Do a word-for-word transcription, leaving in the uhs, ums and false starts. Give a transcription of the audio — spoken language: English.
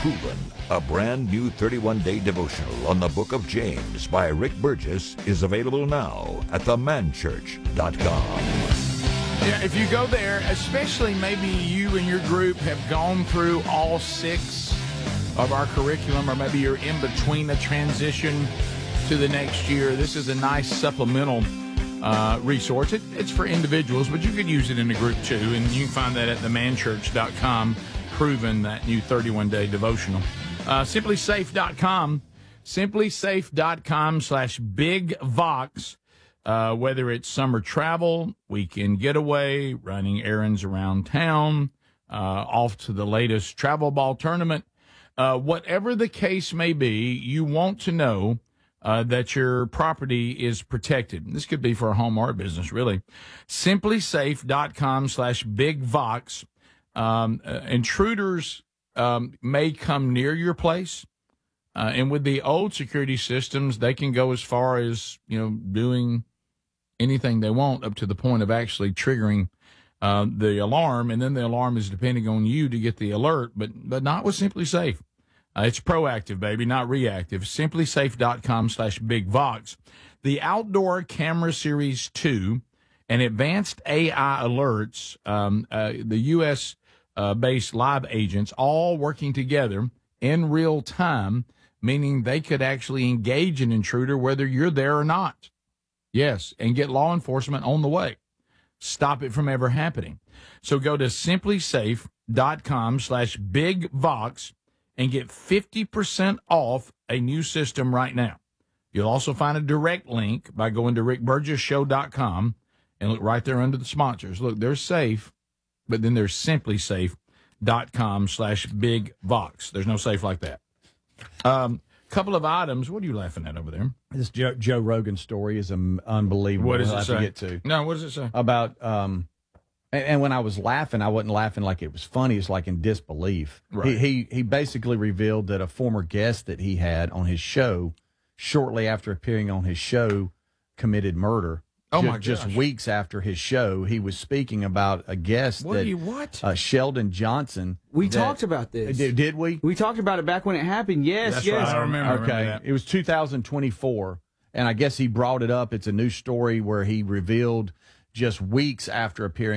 Proven, a brand new thirty-one day devotional on the book of James by Rick Burgess is available now at the man church dot com. Yeah, if you go there, especially maybe you and your group have gone through all six of our curriculum, or maybe you're in between the transition to the next year, this is a nice supplemental uh, resource. It, it's for individuals, but you could use it in a group too, and you can find that at the man church dot com, Proven, that new thirty-one day devotional. Uh, simply safe dot com, simply safe dot com slash big vox. Uh, whether it's summer travel, weekend getaway, running errands around town, uh, off to the latest travel ball tournament, uh, whatever the case may be, you want to know uh, that your property is protected. This could be for a home or a business, really. simply safe dot com slash big vox. Um, uh, intruders um, may come near your place. Uh, and with the old security systems, they can go as far as, you know, doing anything they want up to the point of actually triggering uh, the alarm, and then the alarm is depending on you to get the alert, but but not with Simply Safe. Uh, it's proactive, baby, not reactive. simply safe dot com slash big vox. The Outdoor Camera Series two and advanced A I alerts, um, uh, the U S uh, based live agents, all working together in real time, meaning they could actually engage an intruder whether you're there or not. Yes, and get law enforcement on the way. Stop it from ever happening. So go to simply safe dot com slash big vox and get fifty percent off a new system right now. You'll also find a direct link by going to rick burgess show dot com and look right there under the sponsors. Look, they're safe, but then there's simply safe dot com slash big vox. There's no safe like that. Um, couple of items. What are you laughing at over there? This Joe, Joe Rogan story is um, unbelievable. What does We'll it have say? to get to. No, what does it say? About, um, and, and when I was laughing, I wasn't laughing like it was funny. It's like in disbelief. Right. He, he he basically revealed that a former guest that he had on his show, shortly after appearing on his show, committed murder. Oh, Ju- my Just gosh. weeks after his show, he was speaking about a guest What that do you, what? Uh, Sheldon Johnson. We that- talked about this. Did, did we? We talked about it back when it happened. Yes, That's yes. right. I remember. Okay, remember that. it was two thousand twenty-four, and I guess he brought it up. It's a new story where he revealed just weeks after appearing